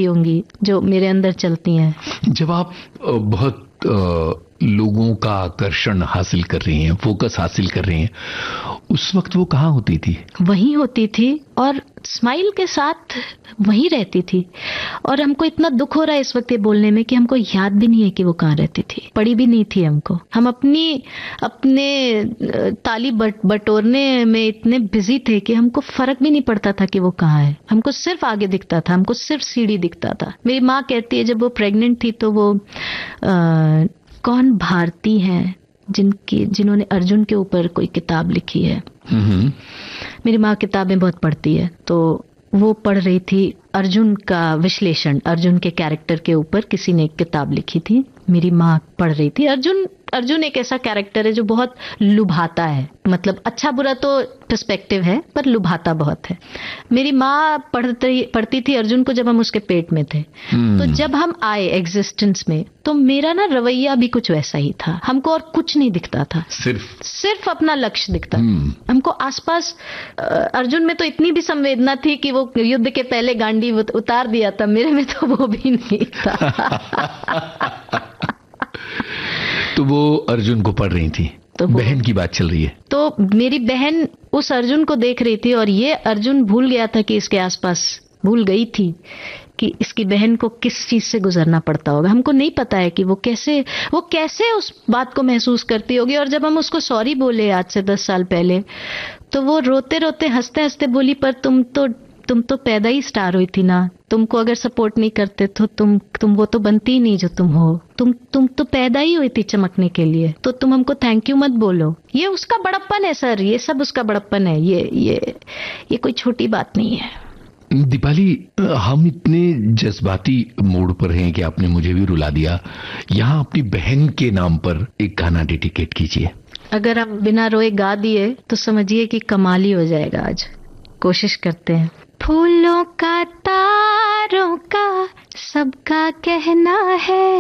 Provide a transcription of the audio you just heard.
होती होंगी जो मेरे अंदर चलती हैं। जब आप बहुत लोगों का आकर्षण हासिल कर रही हैं, फोकस हासिल कर रही हैं, उस वक्त वो कहाँ होती थी? वहीं होती थी और स्माइल के साथ वहीं रहती थी। और हमको इतना दुख हो रहा है इस वक्त ये बोलने में कि हमको याद भी नहीं है कि वो कहाँ रहती थी, पड़ी भी नहीं थी हमको। हम अपने ताली बटोरने में इतने बिजी थे कि हमको फर्क भी नहीं पड़ता था कि वो कहाँ है। हमको सिर्फ आगे दिखता था, हमको सिर्फ सीढ़ी दिखता था। मेरी माँ कहती है जब वो प्रेग्नेंट थी तो वो कौन भारती हैं जिन्होंने अर्जुन के ऊपर कोई किताब लिखी है। मेरी माँ किताबें बहुत पढ़ती है, तो वो पढ़ रही थी अर्जुन का विश्लेषण, अर्जुन के कैरेक्टर के ऊपर किसी ने एक किताब लिखी थी। मेरी माँ पढ़ रही थी। अर्जुन एक ऐसा कैरेक्टर है जो बहुत लुभाता है, मतलब अच्छा बुरा तो पर्सपेक्टिव है पर लुभाता बहुत है। मेरी माँ पढ़ती थी अर्जुन को जब हम उसके पेट में थे। तो जब हम आए एग्जिस्टेंस में तो मेरा ना रवैया भी कुछ वैसा ही था। हमको और कुछ नहीं दिखता था, सिर्फ अपना लक्ष्य दिखता था। हमको आसपास अर्जुन में तो इतनी भी संवेदना थी कि वो युद्ध के पहले गांडी उतार दिया था, मेरे में तो वो भी नहीं था। तो वो अर्जुन को पढ़ रही थी, तो बहन की बात चल रही है। तो मेरी बहन उस अर्जुन को देख रही थी और ये अर्जुन भूल गया था कि इसके आसपास, भूल गई थी कि इसकी बहन को किस चीज से गुजरना पड़ता होगा। हमको नहीं पता है कि वो कैसे उस बात को महसूस करती होगी। और जब हम उसको सॉरी बोले आज से 10 साल पहले, तो वो रोते रोते हंसते हंसते बोली, पर तुम तो पैदा ही स्टार हुई थी ना, तुमको अगर सपोर्ट नहीं करते तो तुम वो तो बनती ही नहीं जो तुम हो। तुम तो पैदा ही हुई थी चमकने के लिए, तो तुम हमको थैंक यू मत बोलो। ये उसका बड़प्पन है सर, ये सब उसका बड़प्पन है। ये कोई छोटी बात नहीं है। दीपाली, हम इतने जज्बाती मूड पर हैं कि आपने मुझे भी रुला दिया। यहाँ अपनी बहन के नाम पर एक गाना डेडिकेट कीजिए। अगर हम बिना रोए गा दिए तो समझिए कि कमाल ही हो जाएगा। आज कोशिश करते हैं। फूलों का तारों का सबका कहना है,